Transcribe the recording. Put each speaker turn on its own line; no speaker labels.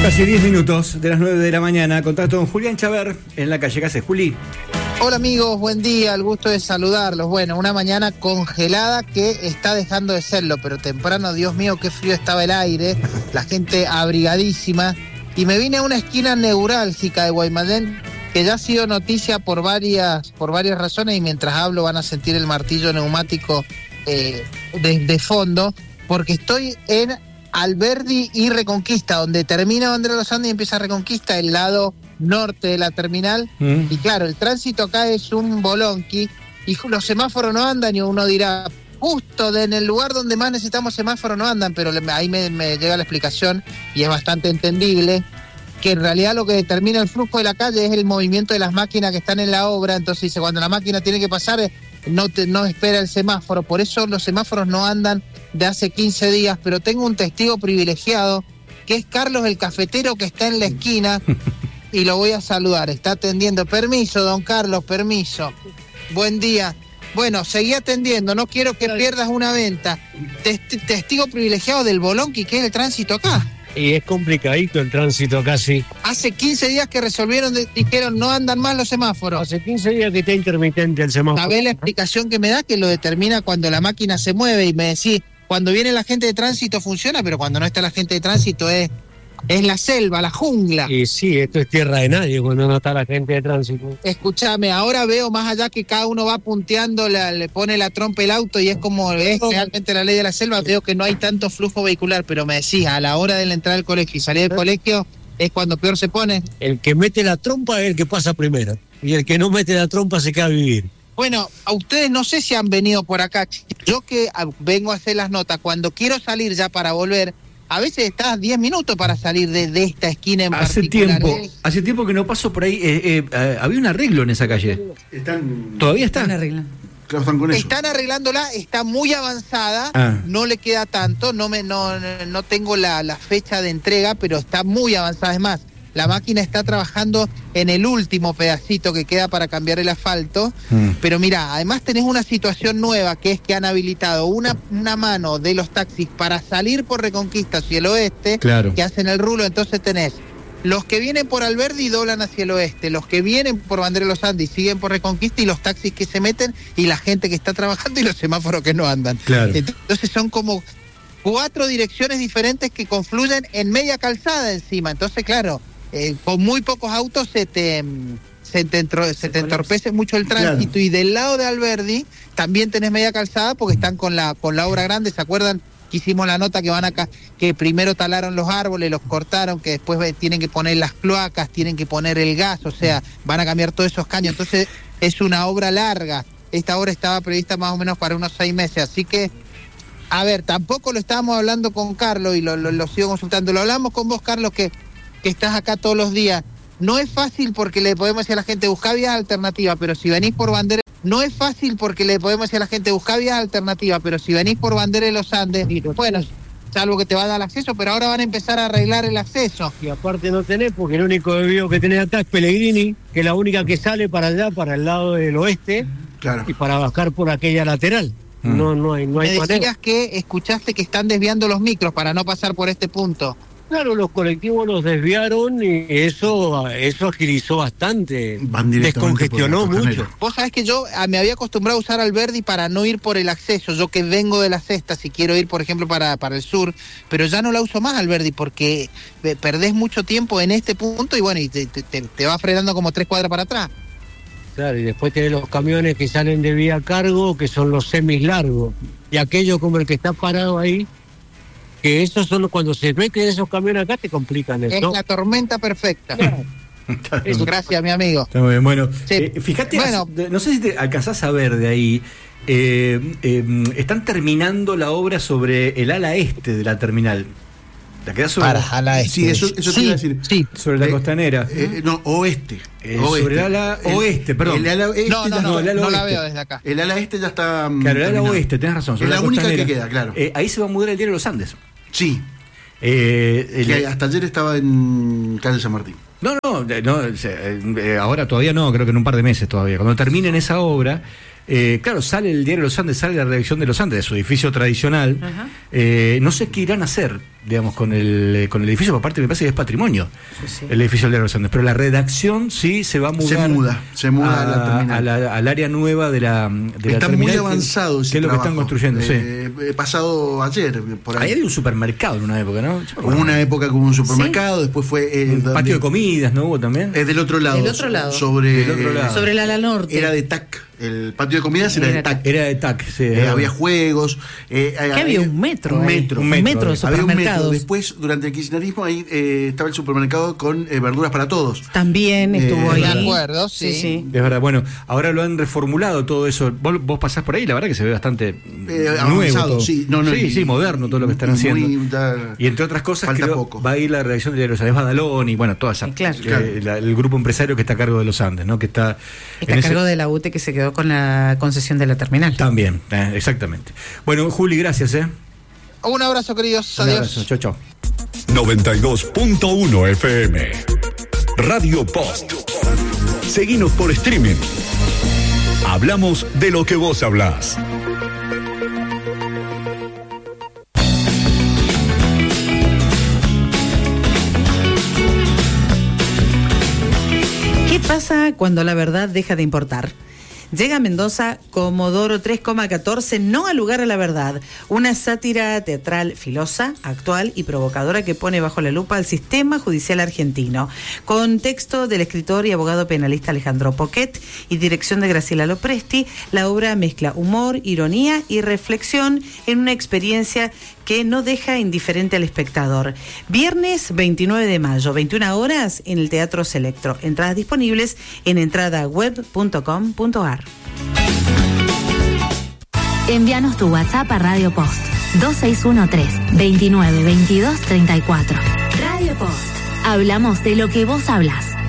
Casi 10 minutos de las 9 de la mañana. Contacto con Julián Chaver en la calle. ¿Qué haces, Juli?
Hola amigos, buen día, el gusto de saludarlos. Bueno, una mañana congelada que está dejando de serlo, pero temprano, Dios mío, qué frío estaba el aire, la gente abrigadísima. Y me vine a una esquina neurálgica de Guaymallén, que ya ha sido noticia por varias razones, y mientras hablo van a sentir el martillo neumático de fondo, porque estoy en Alberdi y Reconquista, donde termina Bandera de los Andes y empieza Reconquista, el lado norte de la terminal. Y claro, el tránsito acá es un bolonqui y los semáforos no andan, y uno dirá, justo en el lugar donde más necesitamos semáforos no andan, pero ahí me llega la explicación y es bastante entendible, que en realidad lo que determina el flujo de la calle es el movimiento de las máquinas que están en la obra. Entonces dice, cuando la máquina tiene que pasar, no espera el semáforo, por eso los semáforos no andan de hace 15 días, pero tengo un testigo privilegiado, que es Carlos el cafetero, que está en la esquina, y lo voy a saludar, está atendiendo. Permiso, don Carlos, permiso. Buen día. Bueno, seguí atendiendo, no quiero que pierdas una venta. Testigo privilegiado del bolonqui, que es el tránsito acá.
Y es complicadito el tránsito acá, sí.
Hace 15 días que resolvieron, dijeron, no andan más los semáforos.
Hace 15 días que está intermitente el semáforo.
¿Sabés la explicación que me da? Que lo determina cuando la máquina se mueve, y me decís, cuando viene la gente de tránsito funciona, pero cuando no está la gente de tránsito es la selva, la jungla.
Y sí, esto es tierra de nadie cuando no está la gente de tránsito.
Escúchame, ahora veo más allá que cada uno va punteando, le pone la trompa el auto, y es como es realmente la ley de la selva. Veo que no hay tanto flujo vehicular, pero me decís, a la hora de entrar al colegio y salir del colegio es cuando peor se pone.
El que mete la trompa es el que pasa primero, y el que no mete la trompa se queda a vivir.
Bueno, a ustedes no sé si han venido por acá. Yo que vengo a hacer las notas, cuando quiero salir ya para volver, a veces estás 10 minutos para salir de esta esquina en particular.
Hace tiempo que no paso por ahí. Había un arreglo en esa calle. ¿Todavía están
arreglando?
Claro, están con eso.
Están arreglándola, está muy avanzada, no le queda tanto, no tengo la fecha de entrega, pero está muy avanzada. Es más, la máquina está trabajando en el último pedacito que queda para cambiar el asfalto. Pero mira, además tenés una situación nueva, que es que han habilitado una mano de los taxis para salir por Reconquista hacia el oeste,
claro,
que hacen el rulo. Entonces tenés los que vienen por Alberdi y doblan hacia el oeste, los que vienen por Bandera de los Andes y siguen por Reconquista, y los taxis que se meten, y la gente que está trabajando, y los semáforos que no andan.
Claro.
Entonces son como 4 direcciones diferentes que confluyen en media calzada encima. Entonces, claro, con muy pocos autos se te entorpece mucho el tránsito. Claro. Y del lado de Alberdi también tenés media calzada, porque están con la obra grande. ¿Se acuerdan que hicimos la nota que van acá, que primero talaron los árboles, los cortaron, que después tienen que poner las cloacas, tienen que poner el gas, o sea, van a cambiar todos esos caños? Entonces es una obra larga. Esta obra estaba prevista más o menos para unos 6 meses, así que, a ver, tampoco lo estábamos hablando con Carlos, y lo sigo consultando. Lo hablamos con vos, Carlos, que estás acá todos los días. No es fácil, porque le podemos decir a la gente, buscá vías alternativas, pero si venís por Bandera... No es fácil, porque le podemos decir a la gente, buscá vías alternativas, pero si venís por Bandera de los Andes, bueno, salvo que te va a dar acceso, pero ahora van a empezar a arreglar el acceso.
Y aparte no tenés, porque el único desvío que tenés acá es Pellegrini, que es la única que sale para allá, para el lado del oeste, claro, y para bajar por aquella lateral. No hay
Me decías
manera.
que escuchaste que están desviando los micros para no pasar por este punto.
Claro, los colectivos los desviaron, y eso agilizó bastante, descongestionó mucho.
Vos sabés que yo me había acostumbrado a usar Alberdi para no ir por el acceso, yo que vengo de la Sexta, si quiero ir, por ejemplo, para el sur, pero ya no la uso más Alberdi, porque perdés mucho tiempo en este punto, y bueno, y te va frenando como 3 cuadras para atrás.
Claro, y después tenés los camiones que salen de vía cargo, que son los semis largos, y aquello como el que está parado ahí, que esos son cuando se meten esos camiones acá, te complican eso.
Es la tormenta perfecta. Claro. Gracias, mi amigo.
Está muy bien, bueno.
Sí.
Fíjate, bueno, no sé si te alcanzás a ver de ahí, están terminando la obra sobre el ala este de la terminal. ¿La quedás sobre?
Para ala este.
Sí, eso te iba a decir.
Sí.
Sobre la costanera.
No, oeste.
Sobre el ala oeste, perdón.
El ala este
no la veo desde acá.
El ala este ya está.
Claro, el ala oeste, tenés razón.
Es la única que queda, claro.
Ahí se va a mudar el diario de los Andes.
Sí. Hasta ayer estaba en calle San Martín.
No, ahora todavía no, creo que en un par de meses todavía. Cuando terminen esa obra, claro, sale el diario de los Andes, sale la redacción de los Andes, de su edificio tradicional. No sé qué irán a hacer. digamos, con el edificio, por parte me parece que es patrimonio, el edificio de los Andes, pero la redacción sí se va a mudar.
Se muda a la terminal.
Al área nueva de la
está
terminal.
Muy avanzado ese
que es lo que
trabajo.
Están construyendo, sí.
Pasado ayer, por ahí.
Ahí había un supermercado en una época, ¿no?
Hubo una época como un supermercado, después fue...
un patio de comidas, ¿no hubo también?
Del otro lado.
Del otro lado.
Sobre
el ala norte.
Era de TAC. El patio de comidas era de TAC.
Era de TAC, sí.
Había juegos.
Había un metro. Un metro de supermercados.
Había un metro. Después, durante el kirchnerismo, ahí estaba el supermercado con verduras para todos.
También estuvo ahí.
De acuerdo, sí.
Es verdad. Bueno, ahora lo han reformulado todo eso. Vos pasás por ahí, la verdad que se ve bastante
avanzado,
nuevo.
Sí,
moderno todo lo que están haciendo. Y entre otras cosas, creo, va a ir la redacción de Diario Badalón y bueno, toda esa.
Claro.
El grupo empresario que está a cargo de los Andes, ¿no? Que está
a cargo de la UTE, que se quedó con la concesión de la terminal.
También, exactamente. Bueno, Juli, gracias.
Un abrazo, queridos. Adiós.
Chau, chau.
92.1 FM. Radio Post. Seguinos por streaming. Hablamos de lo que vos hablás.
¿Qué pasa cuando la verdad deja de importar? Llega a Mendoza Comodoro 3,14, no al lugar a la verdad. Una sátira teatral filosa, actual y provocadora que pone bajo la lupa al sistema judicial argentino. Con texto del escritor y abogado penalista Alejandro Poquet y dirección de Graciela Lopresti, la obra mezcla humor, ironía y reflexión en una experiencia que no deja indiferente al espectador. Viernes 29 de mayo, 21 horas, en el Teatro Selectro. Entradas disponibles en entradaweb.com.ar.
Envíanos tu WhatsApp a Radio Post 2613-292234. Radio Post. Hablamos de lo que vos hablas.